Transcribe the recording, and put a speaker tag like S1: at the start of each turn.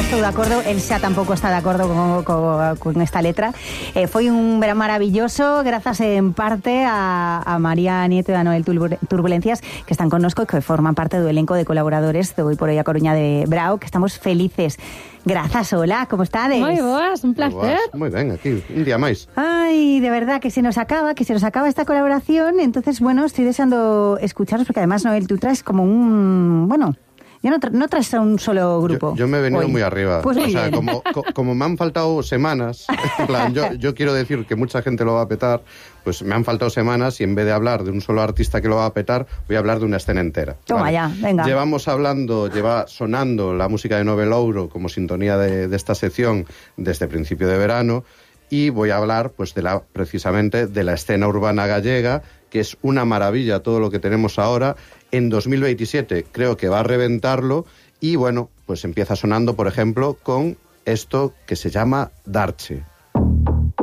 S1: todo de acuerdo, el xa tampouco está de acordo con esta letra. Foi un verán maravilloso, grazas en parte a María Nieto e a Noel Turbulencias, que están connosco, que forman parte do elenco de colaboradores de Hoy por Hoy a Coruña de Brao, que estamos felices. Grazas, hola, como estades?
S2: Moi boas, un placer.
S3: Moi ben, aquí, un día máis.
S1: Ay, de verdad, que se nos acaba esta colaboración. Entonces, bueno, estoy deseando escucharos, porque además, Noel, tú traes como un... Bueno, ya no traes a un solo grupo.
S3: Yo me he venido
S1: hoy
S3: muy arriba.
S1: Pues muy
S3: o sea,
S1: bien.
S3: como me han faltado semanas, en plan, yo quiero decir que mucha gente lo va a petar, pues me han faltado semanas y en vez de hablar de un solo artista que lo va a petar, voy a hablar de una escena entera.
S1: Toma
S3: ¿vale?
S1: ya, venga.
S3: Lleva sonando la música de Nove Louro como sintonía de esta sección desde principio de verano, y voy a hablar pues precisamente de la escena urbana gallega, que es una maravilla todo lo que tenemos ahora. En 2027 creo que va a reventarlo, y bueno, pues empieza sonando, por ejemplo, con esto que se llama Darche.